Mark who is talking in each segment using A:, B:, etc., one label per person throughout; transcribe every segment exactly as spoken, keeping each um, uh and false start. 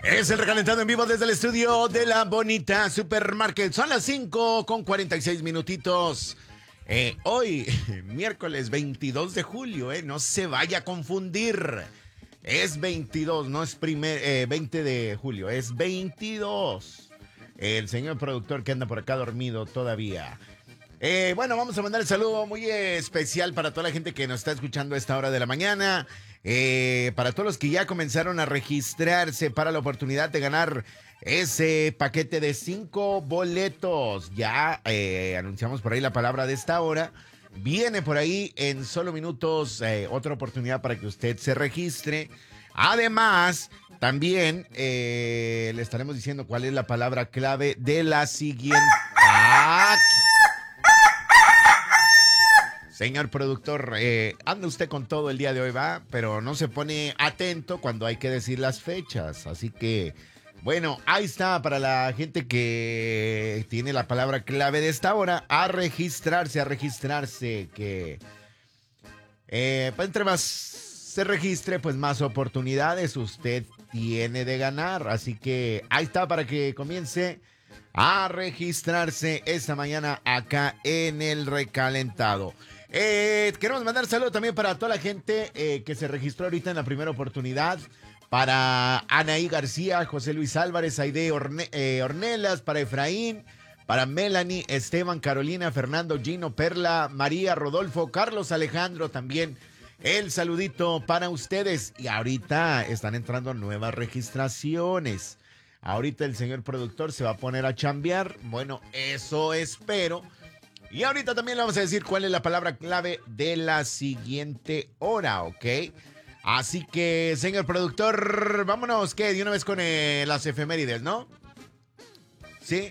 A: Es el recalentado en vivo desde el estudio de la Bonita Supermarket. Son las cinco con cuarenta y seis minutitos. Eh, hoy, miércoles veintidós de julio, eh, no se vaya a confundir. Es veintidós, no es primer, eh, veinte de julio, es veintidós. El señor productor que anda por acá dormido todavía. Eh, bueno, vamos a mandar el saludo muy especial para toda la gente que nos está escuchando a esta hora de la mañana. Eh, para todos los que ya comenzaron a registrarse para la oportunidad de ganar ese paquete de cinco boletos. Ya eh, anunciamos por ahí la palabra de esta hora. Viene por ahí en solo minutos eh, otra oportunidad para que usted se registre. Además, también eh, le estaremos diciendo cuál es la palabra clave de la siguiente. ¡Ah! Señor productor, eh, anda usted con todo el día de hoy, va, pero no se pone atento cuando hay que decir las fechas. Así que, bueno, ahí está para la gente que tiene la palabra clave de esta hora. A registrarse, a registrarse, que eh, pues entre más se registre, pues más oportunidades usted tiene de ganar. Así que ahí está para que comience a registrarse esta mañana acá en el recalentado. Eh, queremos mandar saludos también para toda la gente eh, que se registró ahorita en la primera oportunidad. Para Anaí García, José Luis Álvarez, Aide Orne, eh, Ornelas, para Efraín, para Melanie, Esteban, Carolina, Fernando, Gino, Perla, María, Rodolfo, Carlos, Alejandro también. El saludito para ustedes. Y ahorita están entrando nuevas registraciones. Ahorita el señor productor se va a poner a chambear. Bueno, eso espero. Y ahorita también le vamos a decir cuál es la palabra clave de la siguiente hora, ¿ok? Así que, señor productor, vámonos, ¿qué? De una vez con eh, las efemérides, ¿no? ¿Sí?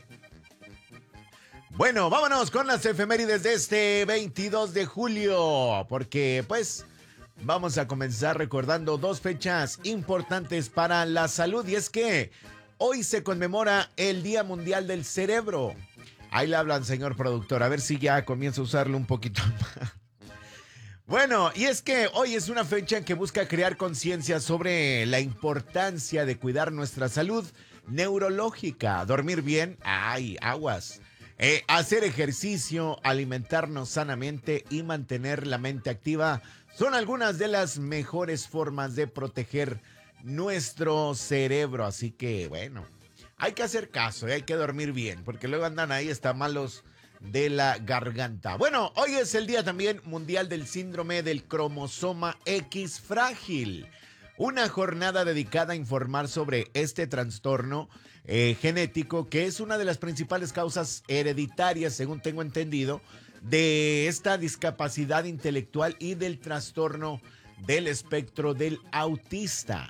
A: Bueno, vámonos con las efemérides de este veintidós de julio. Porque, pues, vamos a comenzar recordando dos fechas importantes para la salud. Y es que hoy se conmemora el Día Mundial del Cerebro. Ahí le hablan, señor productor. A ver si ya comienza a usarlo un poquito más. Bueno, y es que hoy es una fecha que busca crear conciencia sobre la importancia de cuidar nuestra salud neurológica. Dormir bien, ay, aguas. Eh, hacer ejercicio, alimentarnos sanamente y mantener la mente activa son algunas de las mejores formas de proteger nuestro cerebro. Así que, bueno, hay que hacer caso, ¿eh? Hay que dormir bien, porque luego andan ahí hasta malos de la garganta. Bueno, hoy es el día también mundial del síndrome del cromosoma X frágil. Una jornada dedicada a informar sobre este trastorno eh, genético, que es una de las principales causas hereditarias, según tengo entendido, de esta discapacidad intelectual y del trastorno del espectro del autista.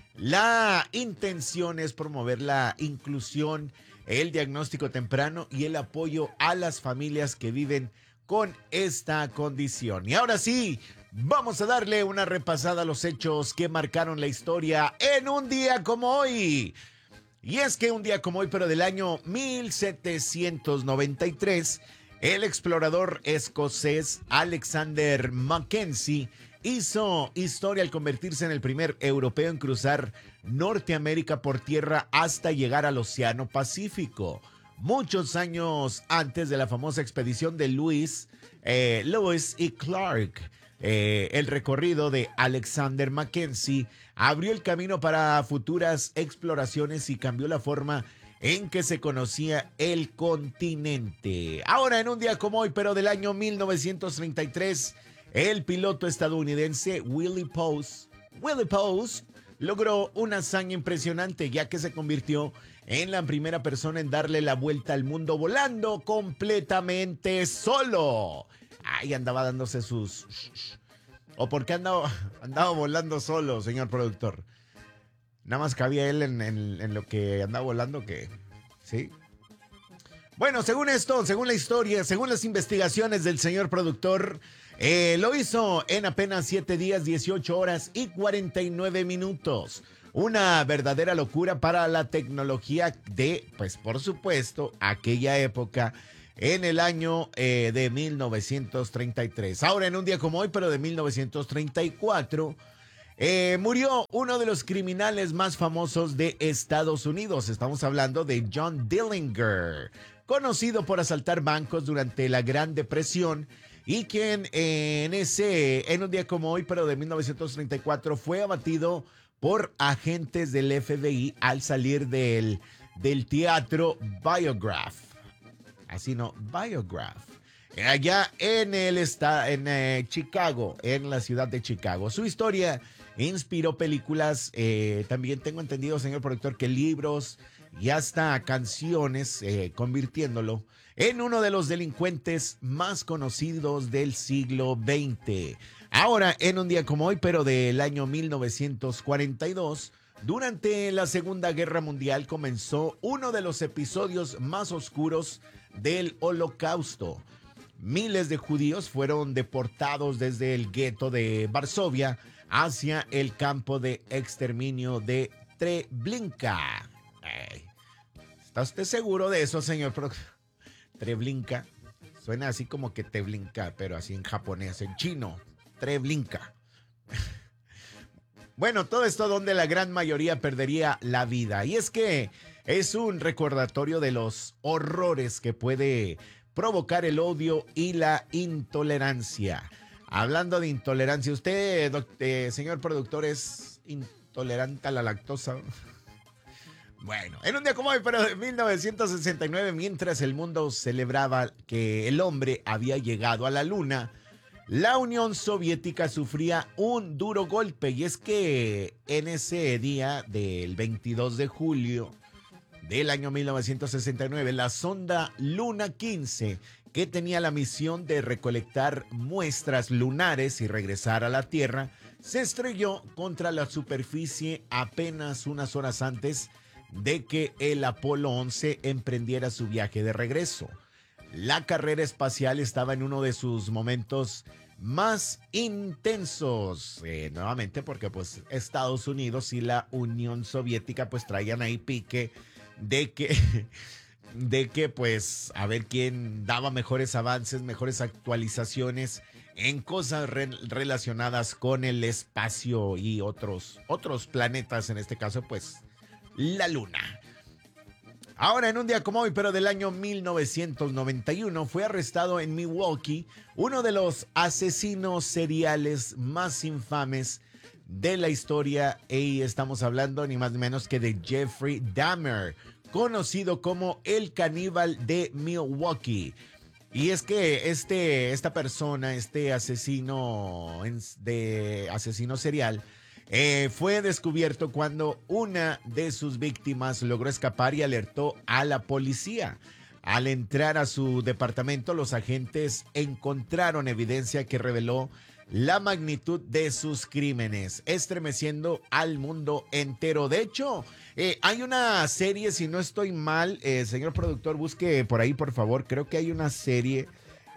A: La intención es promover la inclusión, el diagnóstico temprano y el apoyo a las familias que viven con esta condición. Y ahora sí, vamos a darle una repasada a los hechos que marcaron la historia en un día como hoy. Y es que un día como hoy, pero del año mil setecientos noventa y tres, el explorador escocés Alexander Mackenzie hizo historia al convertirse en el primer europeo en cruzar Norteamérica por tierra hasta llegar al Océano Pacífico. Muchos años antes de la famosa expedición de Lewis, eh, Lewis y Clark, eh, el recorrido de Alexander Mackenzie abrió el camino para futuras exploraciones y cambió la forma en que se conocía el continente. Ahora, en un día como hoy, pero del año mil novecientos treinta y tres, el piloto estadounidense Willie Post, Willie Post logró una hazaña impresionante, ya que se convirtió en la primera persona en darle la vuelta al mundo volando completamente solo. Ahí andaba dándose sus... ¿O por qué andaba, andaba volando solo, señor productor? Nada más cabía él en, en, en lo que andaba volando, que... ¿sí? Bueno, según esto, según la historia, según las investigaciones del señor productor, eh, lo hizo en apenas siete días, dieciocho horas y cuarenta y nueve minutos. Una verdadera locura para la tecnología de, pues por supuesto, aquella época, en el año eh, de mil novecientos treinta y tres. Ahora, en un día como hoy, pero de mil novecientos treinta y cuatro, Eh, murió uno de los criminales más famosos de Estados Unidos. Estamos hablando de John Dillinger, conocido por asaltar bancos durante la Gran Depresión y quien eh, en ese, en un día como hoy, pero de mil novecientos treinta y cuatro, fue abatido por agentes del F B I al salir del, del teatro Biograph. Así no, Biograph. Allá en el estado, en eh, Chicago, en la ciudad de Chicago. Su historia inspiró películas, eh, también tengo entendido, señor productor, que libros y hasta canciones, eh, convirtiéndolo en uno de los delincuentes más conocidos del siglo veinte. Ahora, en un día como hoy, pero del año mil novecientos cuarenta y dos, durante la Segunda Guerra Mundial comenzó uno de los episodios más oscuros del Holocausto. Miles de judíos fueron deportados desde el gueto de Varsovia hacia el campo de exterminio de Treblinka. Ay, ¿está usted seguro de eso, señor? Treblinka. Suena así como que Treblinka, pero así en japonés, en chino. Treblinka. Bueno, todo esto donde la gran mayoría perdería la vida. Y es que es un recordatorio de los horrores que puede provocar el odio y la intolerancia. Hablando de intolerancia, ¿usted, doctor, señor productor, es intolerante a la lactosa? Bueno, en un día como hoy, pero de mil novecientos sesenta y nueve, mientras el mundo celebraba que el hombre había llegado a la luna, la Unión Soviética sufría un duro golpe. Y es que en ese día del veintidós de julio del año mil novecientos sesenta y nueve, la sonda Luna quince, que tenía la misión de recolectar muestras lunares y regresar a la Tierra, se estrelló contra la superficie apenas unas horas antes de que el Apolo once emprendiera su viaje de regreso. La carrera espacial estaba en uno de sus momentos más intensos, eh, nuevamente porque pues Estados Unidos y la Unión Soviética pues traían ahí pique de que, de que pues a ver quién daba mejores avances, mejores actualizaciones en cosas re relacionadas con el espacio y otros, otros planetas, en este caso pues la Luna. Ahora, en un día como hoy, pero del año mil novecientos noventa y uno, fue arrestado en Milwaukee uno de los asesinos seriales más infames de la historia, y estamos hablando ni más ni menos que de Jeffrey Dahmer, conocido como el caníbal de Milwaukee. Y es que este, esta persona, este asesino de asesino serial, Eh, fue descubierto cuando una de sus víctimas logró escapar y alertó a la policía. Al entrar a su departamento, los agentes encontraron evidencia que reveló la magnitud de sus crímenes, estremeciendo al mundo entero. De hecho, eh, hay una serie, si no estoy mal, eh, señor productor, busque por ahí, por favor. Creo que hay una serie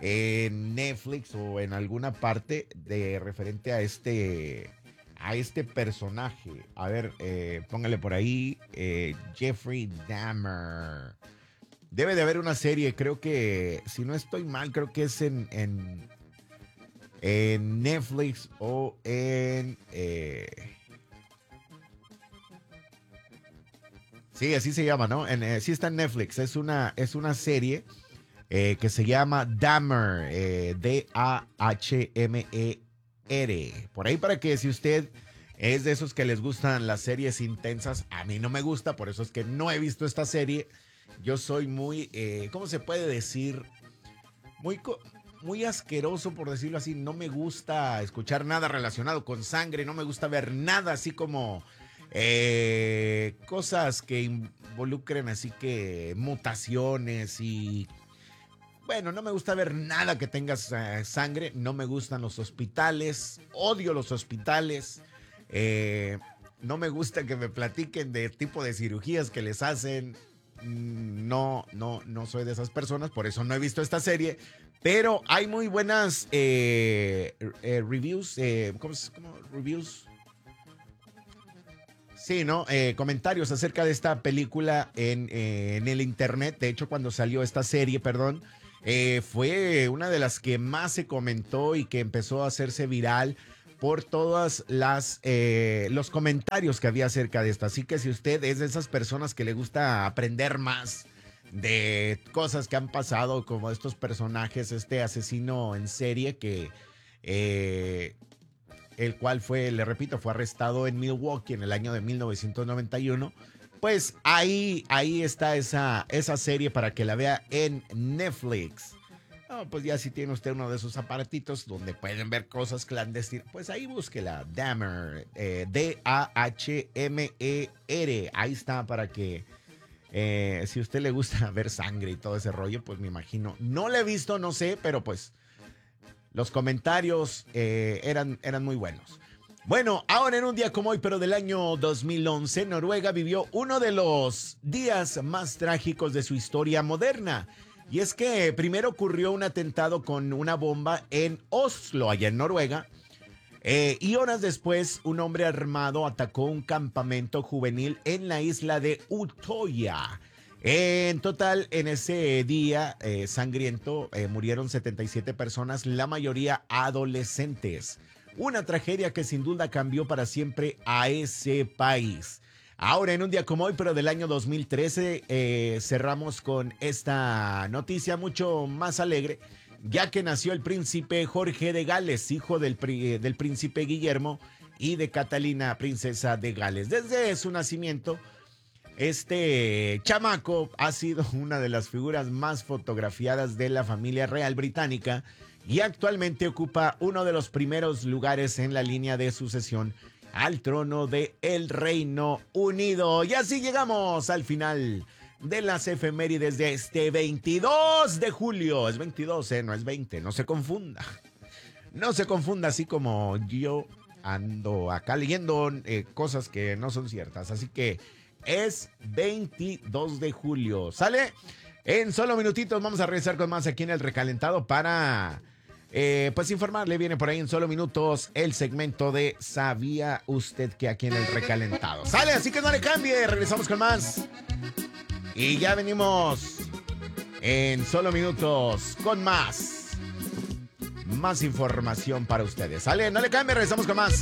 A: en Netflix o en alguna parte de referente a este... a este personaje. A ver, eh, póngale por ahí, eh, Jeffrey Dahmer. Debe de haber una serie, creo que, si no estoy mal, creo que es en, en, en Netflix o en... Eh, sí, así se llama, ¿no? En, eh, sí está en Netflix. Es una, es una serie eh, que se llama Dahmer, eh, D A H M E R. Por ahí, para que si usted es de esos que les gustan las series intensas, a mí no me gusta, por eso es que no he visto esta serie. Yo soy muy, eh, ¿cómo se puede decir? Muy, muy asqueroso, por decirlo así. No me gusta escuchar nada relacionado con sangre, no me gusta ver nada así como eh, cosas que involucren así que mutaciones y... Bueno, no me gusta ver nada que tenga uh, sangre, no me gustan los hospitales, odio los hospitales, eh, no me gusta que me platiquen de tipo de cirugías que les hacen, no, no, no soy de esas personas, por eso no he visto esta serie, pero hay muy buenas eh, eh, reviews, eh, ¿cómo, ¿cómo? Reviews? Sí, ¿no? Eh, comentarios acerca de esta película en, eh, en el internet. De hecho, cuando salió esta serie, perdón, Eh, fue una de las que más se comentó y que empezó a hacerse viral por todas las eh, los comentarios que había acerca de esto. Así que si usted es de esas personas que le gusta aprender más de cosas que han pasado, como estos personajes, este asesino en serie que eh, el cual fue, le repito, fue arrestado en Milwaukee en el año de mil novecientos noventa y uno, pues ahí, ahí está esa, esa serie para que la vea en Netflix. Oh, pues ya si tiene usted uno de esos aparatitos donde pueden ver cosas clandestinas, pues ahí búsquela, Dahmer, eh, D A H M E R, ahí está para que eh, si a usted le gusta ver sangre y todo ese rollo, pues me imagino, no la he visto, no sé, pero pues los comentarios eh, eran, eran muy buenos. Bueno, ahora en un día como hoy, pero del año dos mil once, Noruega vivió uno de los días más trágicos de su historia moderna. Y es que primero ocurrió un atentado con una bomba en Oslo, allá en Noruega. Eh, y horas después, un hombre armado atacó un campamento juvenil en la isla de Utoya. En total, en ese día eh, sangriento, eh, murieron setenta y siete personas, la mayoría adolescentes. Una tragedia que sin duda cambió para siempre a ese país. Ahora, en un día como hoy, pero del año dos mil trece, eh, cerramos con esta noticia mucho más alegre, ya que nació el príncipe Jorge de Gales, hijo del, del príncipe Guillermo y de Catalina, princesa de Gales. Desde su nacimiento, este chamaco ha sido una de las figuras más fotografiadas de la familia real británica y actualmente ocupa uno de los primeros lugares en la línea de sucesión al trono de el Reino Unido. Y así llegamos al final de las efemérides de este veintidós de julio. Es veintidós, ¿eh? No es veinte, no se confunda. No se confunda, así como yo ando acá leyendo eh, cosas que no son ciertas. Así que es veintidós de julio. ¿Sale? En solo minutitos vamos a regresar con más aquí en El Recalentado para... Eh, pues informarle, viene por ahí en solo minutos el segmento de ¿Sabía usted que aquí en El Recalentado? Sale, así que no le cambie, regresamos con más. Y ya venimos en solo minutos con más. Más información para ustedes. Sale, no le cambie, regresamos con más.